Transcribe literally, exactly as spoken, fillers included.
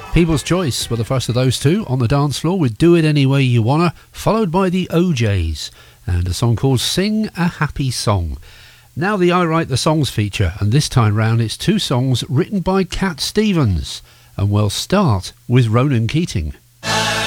People's Choice were the first of those two on the dance floor with Do It Any Way You Wanna, followed by the O Js and a song called Sing a Happy Song. Now the I Write the Songs feature, and this time round it's two songs written by Cat Stevens, and we'll start with Ronan Keating.